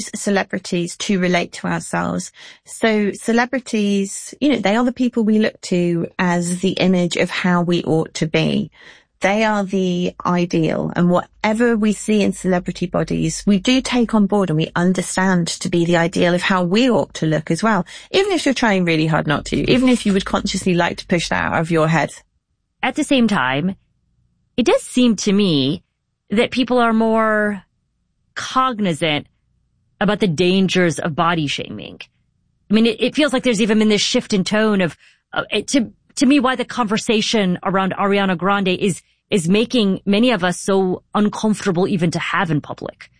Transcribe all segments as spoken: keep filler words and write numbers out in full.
celebrities to relate to ourselves. So celebrities, you know, they are the people we look to as the image of how we ought to be. They are the ideal, and whatever we see in celebrity bodies, we do take on board and we understand to be the ideal of how we ought to look as well. Even if you're trying really hard not to, even if you would consciously like to push that out of your head. At the same time, it does seem to me that people are more cognizant about the dangers of body shaming. I mean, it, it feels like there's even been this shift in tone of, uh, it, to, to me, why the conversation around Ariana Grande is, is making many of us so uncomfortable even to have in public.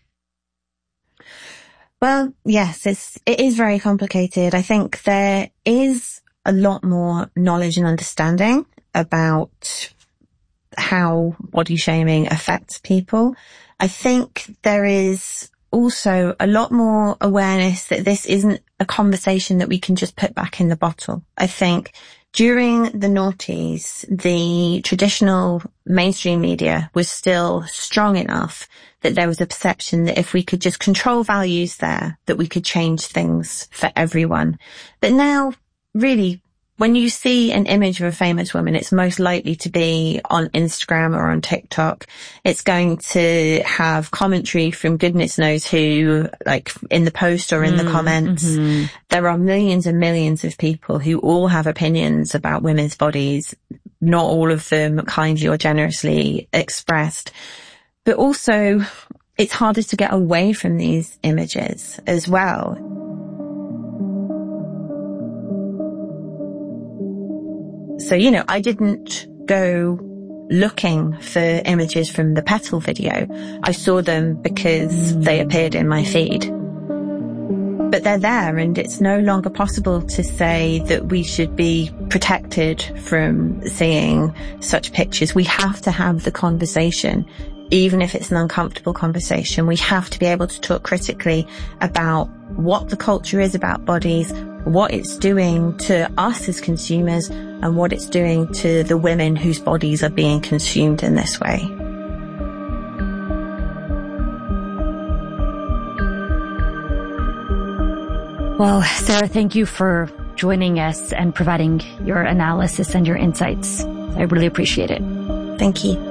Well, yes, it's, it is very complicated. I think there is a lot more knowledge and understanding about how body shaming affects people. I think there is also a lot more awareness that this isn't a conversation that we can just put back in the bottle. I think during the noughties, the traditional mainstream media was still strong enough that there was a perception that if we could just control values there, that we could change things for everyone. But now, really, when you see an image of a famous woman, it's most likely to be on Instagram or on TikTok. It's going to have commentary from goodness knows who, like in the post or in mm, the comments. Mm-hmm. There are millions and millions of people who all have opinions about women's bodies, not all of them kindly or generously expressed. But also, it's harder to get away from these images as well. So, you know, I didn't go looking for images from the Petal video. I saw them because they appeared in my feed. But they're there, and it's no longer possible to say that we should be protected from seeing such pictures. We have to have the conversation, even if it's an uncomfortable conversation. We have to be able to talk critically about what the culture is about bodies, what it's doing to us as consumers, and what it's doing to the women whose bodies are being consumed in this way. Well, Sarah, thank you for joining us and providing your analysis and your insights. I really appreciate it. Thank you.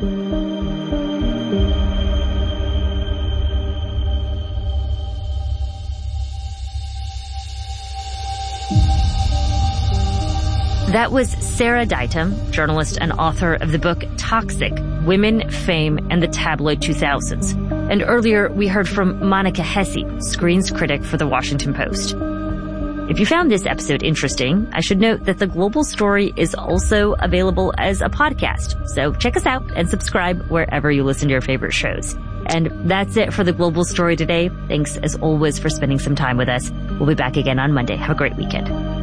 That was Sarah Ditum, journalist and author of the book Toxic: Women, Fame, and the Tabloid two thousands. And earlier, we heard from Monica Hesse, screens critic for The Washington Post. If you found this episode interesting, I should note that The Global Story is also available as a podcast. So check us out and subscribe wherever you listen to your favorite shows. And that's it for The Global Story today. Thanks, as always, for spending some time with us. We'll be back again on Monday. Have a great weekend.